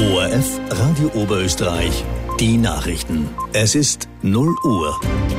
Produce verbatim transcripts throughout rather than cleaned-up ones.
O R F Radio Oberösterreich, die Nachrichten. Es ist null Uhr.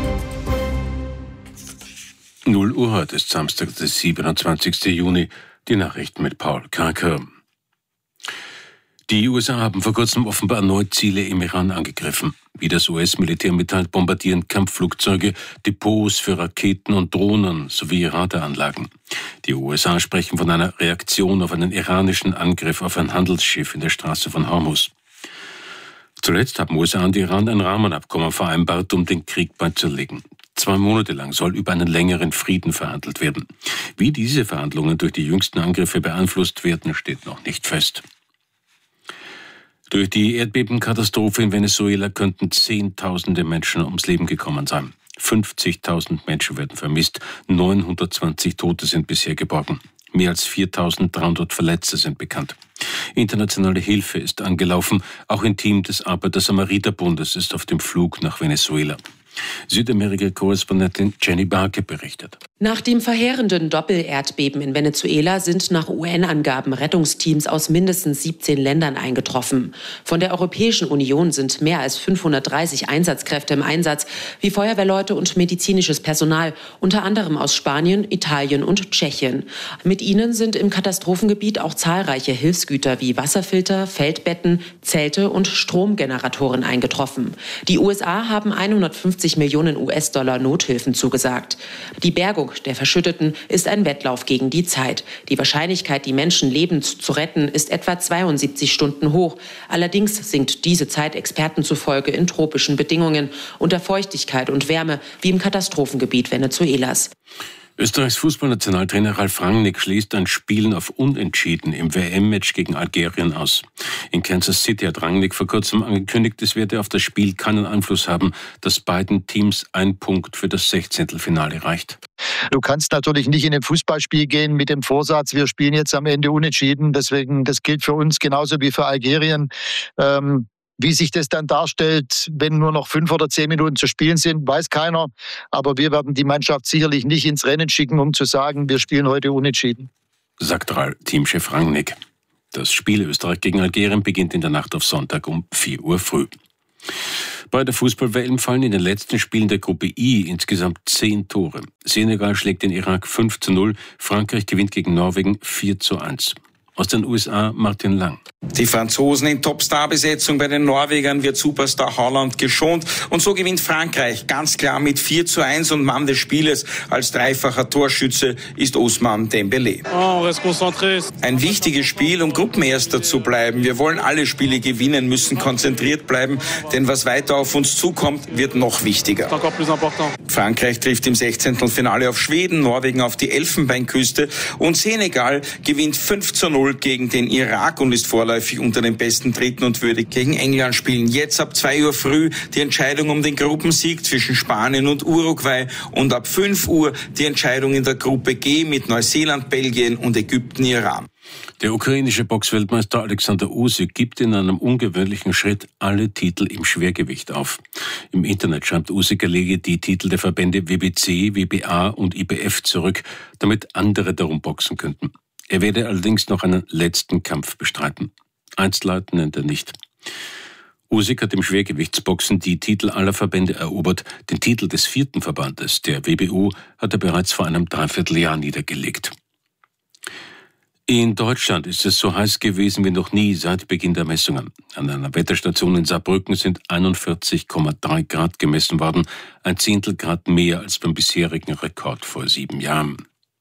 null Uhr heute ist Samstag, der siebenundzwanzigsten Juni. Die Nachrichten mit Paul Karker. Die U S A haben vor kurzem offenbar erneut Ziele im Iran angegriffen. Wie das U S-Militär mitteilt, bombardieren Kampfflugzeuge Depots für Raketen und Drohnen sowie Radaranlagen. Die U S A sprechen von einer Reaktion auf einen iranischen Angriff auf ein Handelsschiff in der Straße von Hormuz. Zuletzt haben U S A und Iran ein Rahmenabkommen vereinbart, um den Krieg beizulegen. Zwei Monate lang soll über einen längeren Frieden verhandelt werden. Wie diese Verhandlungen durch die jüngsten Angriffe beeinflusst werden, steht noch nicht fest. Durch die Erdbebenkatastrophe in Venezuela könnten Zehntausende Menschen ums Leben gekommen sein. fünfzigtausend Menschen werden vermisst, neunhundertzwanzig Tote sind bisher geborgen. Mehr als viertausenddreihundert Verletzte sind bekannt. Internationale Hilfe ist angelaufen. Auch ein Team des Arbeiter-Samariter-Bundes ist auf dem Flug nach Venezuela. Südamerika-Korrespondentin Jenny Barke berichtet. Nach dem verheerenden Doppelerdbeben in Venezuela sind nach U N-Angaben Rettungsteams aus mindestens siebzehn Ländern eingetroffen. Von der Europäischen Union sind mehr als fünfhundertdreißig Einsatzkräfte im Einsatz, wie Feuerwehrleute und medizinisches Personal, unter anderem aus Spanien, Italien und Tschechien. Mit ihnen sind im Katastrophengebiet auch zahlreiche Hilfsgüter wie Wasserfilter, Feldbetten, Zelte und Stromgeneratoren eingetroffen. Die U S A haben hundertfünfzig Millionen U S-Dollar Nothilfen zugesagt. Die Bergung der Verschütteten ist ein Wettlauf gegen die Zeit. Die Wahrscheinlichkeit, die Menschen lebend zu retten, ist etwa zweiundsiebzig Stunden hoch. Allerdings sinkt diese Zeit Experten zufolge in tropischen Bedingungen unter Feuchtigkeit und Wärme, wie im Katastrophengebiet Venezuelas. Österreichs Fußballnationaltrainer Ralf Rangnick schließt ein Spielen auf Unentschieden im W M-Match gegen Algerien aus. In Kansas City hat Rangnick vor kurzem angekündigt, es werde auf das Spiel keinen Einfluss haben, dass beiden Teams ein Punkt für das Sechzehntelfinale reicht. Du kannst natürlich nicht in ein Fußballspiel gehen mit dem Vorsatz, wir spielen jetzt am Ende unentschieden. Deswegen, das gilt für uns genauso wie für Algerien. Ähm Wie sich das dann darstellt, wenn nur noch fünf oder zehn Minuten zu spielen sind, weiß keiner. Aber wir werden die Mannschaft sicherlich nicht ins Rennen schicken, um zu sagen, wir spielen heute unentschieden. Sagt Teamchef Rangnick. Das Spiel Österreich gegen Algerien beginnt in der Nacht auf Sonntag um vier Uhr früh. Bei der Fußball-W M fallen in den letzten Spielen der Gruppe I insgesamt zehn Tore. Senegal schlägt den Irak fünf zu null, Frankreich gewinnt gegen Norwegen vier zu eins. Aus den U S A Martin Lang. Die Franzosen in Topstar-Besetzung, bei den Norwegern wird Superstar Haaland geschont. Und so gewinnt Frankreich ganz klar mit vier zu eins und Mann des Spieles als dreifacher Torschütze ist Ousmane Dembélé. Ein wichtiges Spiel, um Gruppenerster zu bleiben. Wir wollen alle Spiele gewinnen, müssen konzentriert bleiben, denn was weiter auf uns zukommt, wird noch wichtiger. Frankreich trifft im Sechzehntelfinale auf Schweden, Norwegen auf die Elfenbeinküste und Senegal gewinnt fünf zu null gegen den Irak und ist vorläufig unter den besten Dritten und würde gegen England spielen. Jetzt ab zwei Uhr früh die Entscheidung um den Gruppensieg zwischen Spanien und Uruguay und ab fünf Uhr die Entscheidung in der Gruppe G mit Neuseeland, Belgien und Ägypten, Iran. Der ukrainische Boxweltmeister Alexander Usyk gibt in einem ungewöhnlichen Schritt alle Titel im Schwergewicht auf. Im Internet schreibt Usyk, er lege die Titel der Verbände W B C, W B A und I B F zurück, damit andere darum boxen könnten. Er werde allerdings noch einen letzten Kampf bestreiten. Einzelheiten nennt er nicht. Usyk hat im Schwergewichtsboxen die Titel aller Verbände erobert. Den Titel des vierten Verbandes, der W B U, hat er bereits vor einem Dreivierteljahr niedergelegt. In Deutschland ist es so heiß gewesen wie noch nie seit Beginn der Messungen. An einer Wetterstation in Saarbrücken sind einundvierzig Komma drei Grad gemessen worden, ein Zehntel Grad mehr als beim bisherigen Rekord vor sieben Jahren.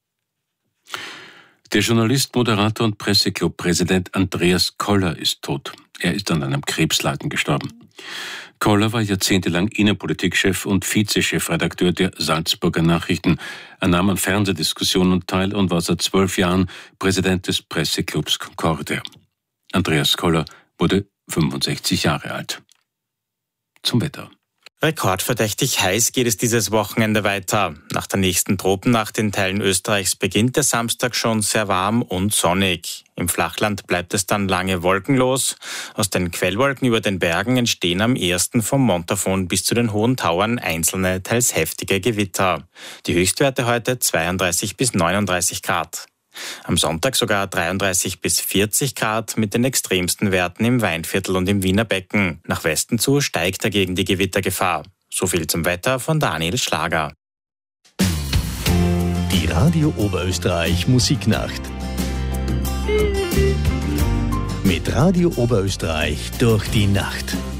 Der Journalist, Moderator und Presseclub-Präsident Andreas Koller ist tot. Er ist an einem Krebsleiden gestorben. Koller war jahrzehntelang Innenpolitikchef und Vize-Chefredakteur der Salzburger Nachrichten. Er nahm an Fernsehdiskussionen teil und war seit zwölf Jahren Präsident des Presseclubs Concordia. Andreas Koller wurde fünfundsechzig Jahre alt. Zum Wetter. Rekordverdächtig heiß geht es dieses Wochenende weiter. Nach der nächsten Tropennacht in Teilen Österreichs beginnt der Samstag schon sehr warm und sonnig. Im Flachland bleibt es dann lange wolkenlos. Aus den Quellwolken über den Bergen entstehen am ehesten vom Montafon bis zu den hohen Tauern einzelne, teils heftige Gewitter. Die Höchstwerte heute zweiunddreißig bis neununddreißig Grad. Am Sonntag sogar dreiunddreißig bis vierzig Grad mit den extremsten Werten im Weinviertel und im Wiener Becken. Nach Westen zu steigt dagegen die Gewittergefahr. So viel zum Wetter von Daniel Schlager. Die Radio Oberösterreich Musiknacht. Mit Radio Oberösterreich durch die Nacht.